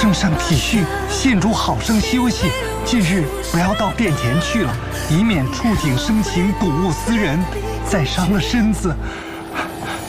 圣上体恤，献主好生休息，近日不要到殿前去了，以免触景生情，睹物思人，再伤了身子。